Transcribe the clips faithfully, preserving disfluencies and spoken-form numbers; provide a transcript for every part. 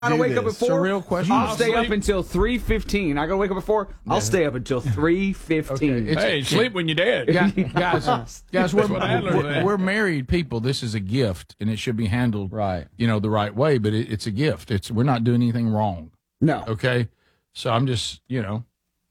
I gotta wake up at four. It's a real question. I'll I'll stay sleep. up until three fifteen. I gotta wake up at four. I'll stay up until three fifteen. Okay. Hey, sleep when you're dead. Guys, guys, guys we're, what I learned we're, today. we're married people. This is a gift, and it should be handled Right. you know, the right way. But it, it's a gift. It's we're not doing anything wrong. No. Okay, so I'm just you know,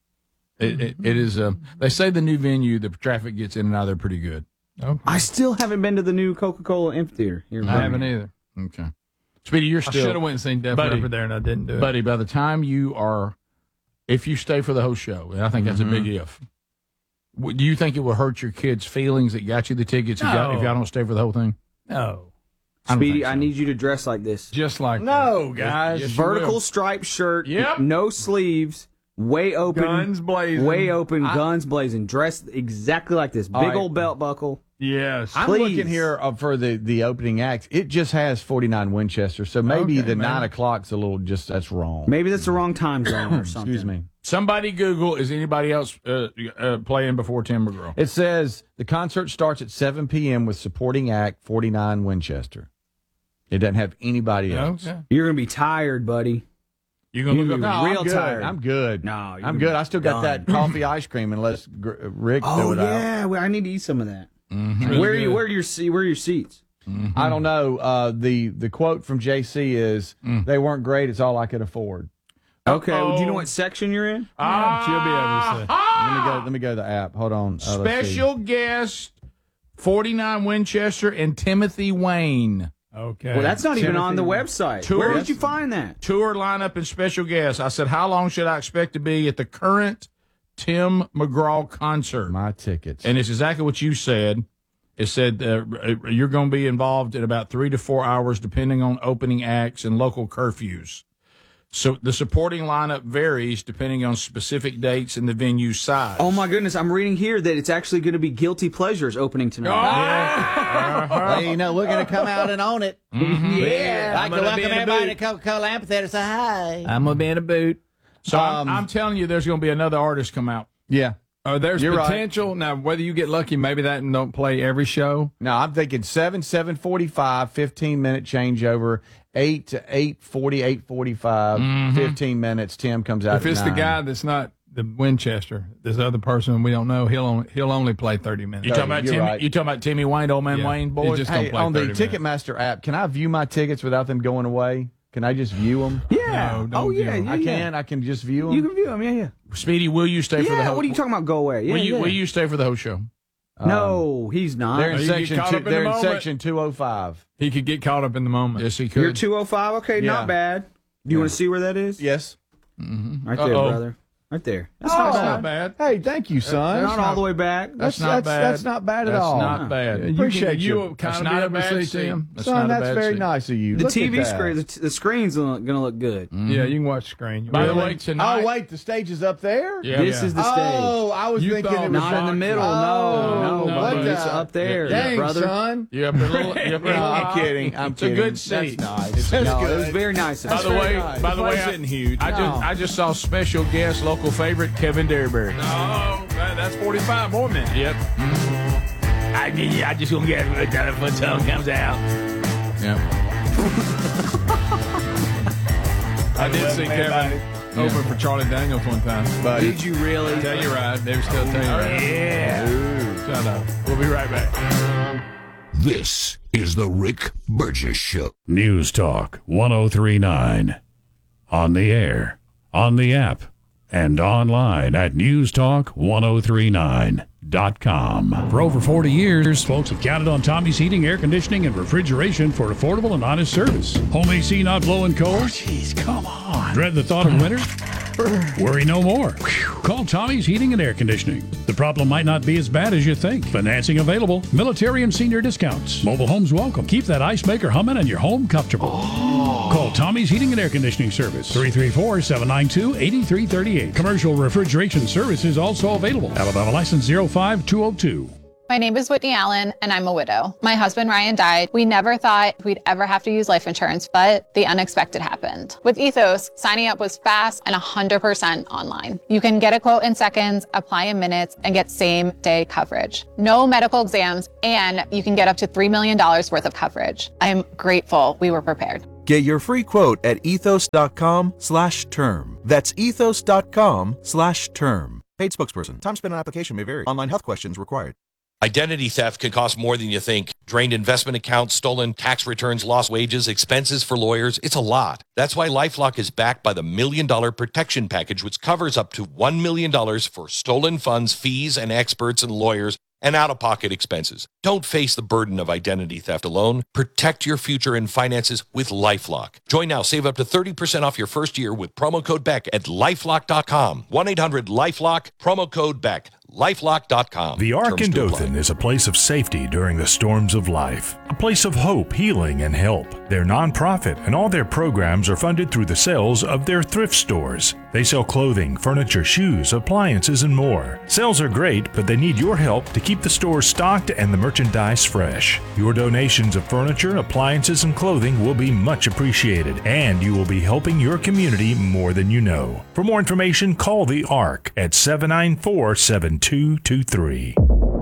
it it, it is. Um, they say the new venue, the traffic gets in and out of there pretty good. Okay. I still haven't been to the new Coca-Cola amphitheater here in I Birmingham. haven't either. Okay, Speedy, you're I still. should have went and seen Def Buddy. Leppard there, and I didn't do it. Buddy, by the time you are, if you stay for the whole show, and I think that's a big if, w- do you think it will hurt your kids' feelings that got you the tickets if, y'all, if No. y'all don't stay for the whole thing? No. I don't Speedy, think so. I need you to dress like this. Just like No, guys. Yes, you Vertical will. striped shirt, Yep. no sleeves, way open, Guns blazing. way open, I- guns blazing, dressed exactly like this. Big All right. old belt buckle. Yes. I'm Please. looking here uh, for the, the opening act. It just has forty-nine Winchester, so maybe Okay, the man. nine o'clock's a little just that's wrong. Maybe that's the wrong time zone or something. Excuse me. Somebody Google, is anybody else uh, uh, playing before Tim McGraw? It says the concert starts at seven p.m. with supporting act forty-nine Winchester. It doesn't have anybody else. Okay. You're gonna be tired, buddy. You gonna You look do. up? No, Real I'm good. tired. I'm good. No, you're I'm good. I still got done. that coffee ice cream unless Gr- Rick Oh threw it out. yeah, well, I need to eat some of that. Mhm. Where are you? Where are your se- Where are your seats? I don't know. Uh, the the quote from J C is, "They weren't great. It's all I could afford." Okay. well, do you know Uh-oh. what section you're in? Yeah, she'll be able to say. Let me go. Let me go to the app. Hold on. Uh, let's see. Special guest, forty-nine Winchester, and Timothy Wayne. Okay. Well, that's not even on the Timothy- website. Tour- Where did you find that? Tour lineup and special guests. I said, how long should I expect to be at the current Tim McGraw concert? My tickets. And it's exactly what you said. It said uh, you're going to be involved in about three to four hours, depending on opening acts and local curfews. So the supporting lineup varies depending on specific dates and the venue size. Oh my goodness! I'm reading here that it's actually going to be Guilty Pleasures opening tonight. Well, you know, we're going to come out and own it. Yeah, I'd like to gonna welcome be in a everybody boot. to Coca-Cola Amphitheater. Say hi. I'm going to be in a boot. So I'm, Um, I'm telling you, there's going to be another artist come out. Yeah. Oh, there's You're right. potential. Now, whether you get lucky, maybe that don't play every show. No, I'm thinking seven, seven forty-five, fifteen minute changeover, eight to eight forty, eight forty-five, fifteen minutes. Tim comes out. If at it's the nine. guy that's not the Winchester, this other person we don't know, he'll only, he'll only play thirty minutes. You talking about You're Timmy? right. You talking about Timmy Wayne, old man Yeah. Wayne, He boy? just- Hey, don't play on the thirty Ticketmaster app, can I view my tickets without them going away? Can I just view them? yeah. No, don't oh view yeah, 'em. yeah, I yeah. can. I can just view them. You can view them. Yeah, yeah. Speedy, will you stay for the Yeah. whole? What are you talking about? Go away. Yeah, will you yeah. will you stay for the whole show? No, he's not. They're in you get section. caught Two, up in they're the in moment. section two oh five. He could get caught up in the moment. Yes, he could. You're two oh five. Okay, Yeah. not bad. Do you want to see where that is? Yes. Right there, Uh-oh. brother. Right there. That's Oh, not That's bad. not bad. Hey, thank you, son. Not all the way back. That's, That's- not that's- bad. that's not bad at That's all. not bad. Yeah, you Appreciate can, you. will That's kind not of a be able bad to see seat. Tim. That's Son, not a that's bad very seat. nice of you. The Look T at V that. screen, the, t- the screen's going to look good. Yeah, you can watch the screen. By the Really? way, tonight. Oh, wait, the stage is up there? Yeah, This yeah. is the stage. Oh, I was You thinking thought it was Not in the box. middle. Oh, no, no, no, buddy. what It's the- up there, Dang, brother. son. You up in a little. You up in a No, little. I'm kidding. I'm It's a kidding. good seat. That's nice. That's No, good. it was very nice. By the very way, nice. by the way, place I, isn't huge. I just No. I just saw special guest, local favorite Kevin Derryberry. Oh, that- that's forty-five more minutes. Yep. I mean, I just gonna get it until the foot tongue comes out. Yep. I did see Kevin open for Charlie Daniels one time. Buddy. Did you really? Telluride. They were still Telluride. Yeah. Shut up. We'll be right back. This is the Rick Burgess Show. News Talk one oh three point nine. On the air, on the app, and online at news talk ten thirty-nine dot com. For over forty years, folks have counted on Tommy's Heating, Air Conditioning, and Refrigeration for affordable and honest service. Home A C not blowing cold? Jeez, come on. Dread the thought of winter? Worry no more. Call Tommy's Heating and Air Conditioning. The problem might not be as bad as you think. Financing available. Military and senior discounts. Mobile homes welcome. Keep that ice maker humming and your home comfortable. Call Tommy's Heating and Air Conditioning Service. three three four, seven nine two, eight three three eight. Commercial refrigeration service is also available. Alabama license zero five two oh two. My name is Whitney Allen, and I'm a widow. My husband, Ryan, died. We never thought we'd ever have to use life insurance, but the unexpected happened. With Ethos, signing up was fast and one hundred percent online. You can get a quote in seconds, apply in minutes, and get same-day coverage. No medical exams, and you can get up to three million dollars worth of coverage. I am grateful we were prepared. Get your free quote at ethos.com slash term. That's ethos.com slash term. Paid spokesperson. Time spent on application may vary. Online health questions required. Identity theft can cost more than you think. Drained investment accounts, stolen tax returns, lost wages, expenses for lawyers. It's a lot. That's why LifeLock is backed by the Million Dollar Protection Package, which covers up to one million dollars for stolen funds, fees, and experts and lawyers, and out-of-pocket expenses. Don't face the burden of identity theft alone. Protect your future and finances with LifeLock. Join now. Save up to thirty percent off your first year with promo code Beck at lifelock dot com. one eight hundred lifelock, promo code Beck. lifelock dot com. The Ark Terms in to apply. Dothan is a place of safety during the storms of life, a place of hope, healing, and help. They're nonprofit, and all their programs are funded through the sales of their thrift stores. They sell clothing, furniture, shoes, appliances, and more. Sales are great, but they need your help to keep the stores stocked and the merchandise fresh. Your donations of furniture, appliances, and clothing will be much appreciated, and you will be helping your community more than you know. For more information, call the Ark at seven nine four, seven two two three.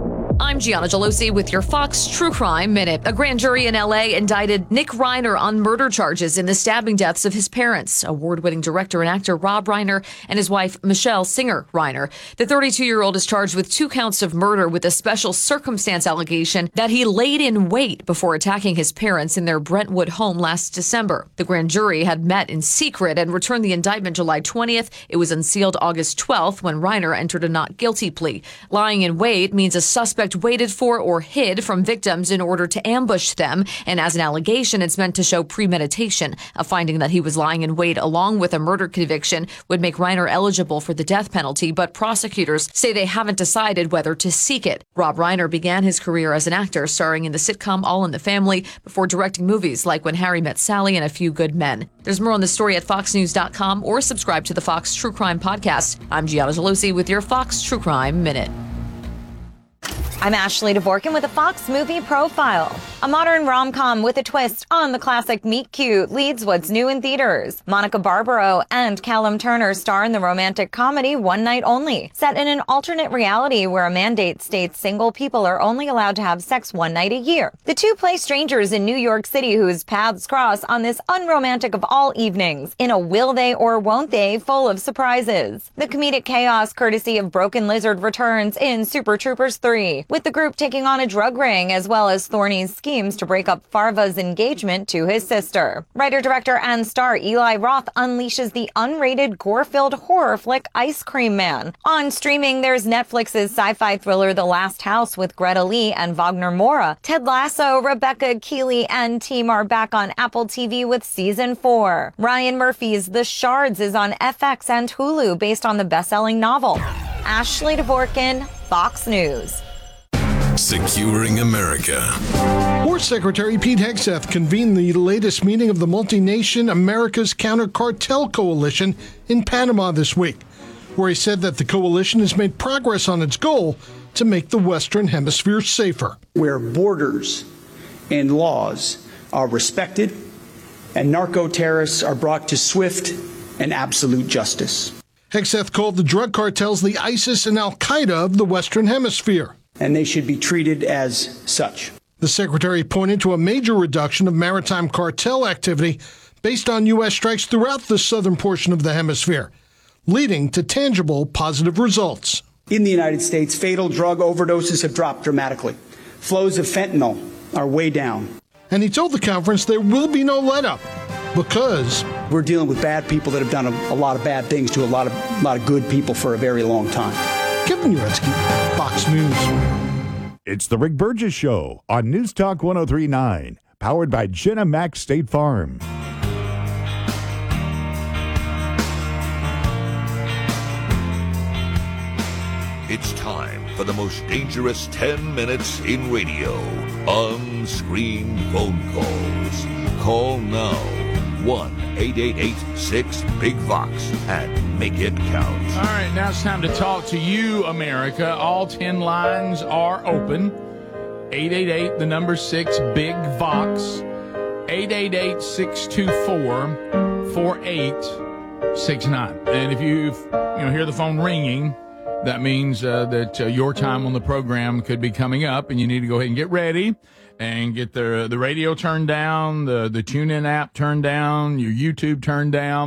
I'm Gianna Gelosi with your Fox True Crime Minute. A grand jury in L A indicted Nick Reiner on murder charges in the stabbing deaths of his parents, award-winning director and actor Rob Reiner and his wife Michelle Singer Reiner. The thirty-two-year-old is charged with two counts of murder with a special circumstance allegation that he laid in wait before attacking his parents in their Brentwood home last December. The grand jury had met in secret and returned the indictment July twentieth. It was unsealed August twelfth when Reiner entered a not guilty plea. Lying in wait means a suspect waited for or hid from victims in order to ambush them, and as an allegation, it's meant to show premeditation. A finding that he was lying in wait along with a murder conviction would make Reiner eligible for the death penalty, but prosecutors say they haven't decided whether to seek it. Rob Reiner began his career as an actor, starring in the sitcom All in the Family, before directing movies like When Harry Met Sally and A Few Good Men. There's more on the story at fox news dot com or subscribe to the Fox True Crime Podcast. I'm Gianna Gelosi with your Fox True Crime Minute. I'm Ashley Dvorkin with a Fox Movie Profile. A modern rom-com with a twist on the classic Meet Cute leads what's new in theaters. Monica Barbaro and Callum Turner star in the romantic comedy One Night Only, set in an alternate reality where a mandate states single people are only allowed to have sex one night a year. The two play strangers in New York City whose paths cross on this unromantic of all evenings, in a will they or won't they full of surprises. The comedic chaos courtesy of Broken Lizard returns in Super Troopers three, with the group taking on a drug ring as well as Thorny's schemes to break up Farva's engagement to his sister. Writer, director, and star Eli Roth unleashes the unrated gore-filled horror flick Ice Cream Man. On streaming, there's Netflix's sci-fi thriller The Last House with Greta Lee and Wagner Moura. Ted Lasso, Rebecca Keeley, and team are back on Apple T V with season four. Ryan Murphy's The Shards is on F X and Hulu based on the best-selling novel. Ashley Dvorkin, Fox News. Securing America. War Secretary Pete Hegseth convened the latest meeting of the multi-nation America's Counter-Cartel Coalition in Panama this week, where he said that the coalition has made progress on its goal to make the Western Hemisphere safer. Where borders and laws are respected and narco-terrorists are brought to swift and absolute justice. Hegseth called the drug cartels the ISIS and Al-Qaeda of the Western Hemisphere. And they should be treated as such. The secretary pointed to a major reduction of maritime cartel activity based on U S strikes throughout the southern portion of the hemisphere, leading to tangible positive results. In the United States, fatal drug overdoses have dropped dramatically. Flows of fentanyl are way down. And he told the conference there will be no let-up because we're dealing with bad people that have done a, a lot of bad things to a lot of, a lot of good people for a very long time. Kevin Uretsky, Fox News. It's the Rick Burgess Show on News Talk one oh three point nine, powered by Jenna Mac State Farm. It's time for the most dangerous ten minutes in radio. On-screen phone calls. Call now. one eight eight eight six big Vox and make it count. All right, now it's time to talk to you, America. All ten lines are open. eight eight eight, the number six, big Vox. eight eight eight, six two four, four eight six nine. And if you you know hear the phone ringing, that means uh, that uh, your time on the program could be coming up, and you need to go ahead and get ready. and get the the radio turned down, the the TuneIn app turned down, your YouTube turned down.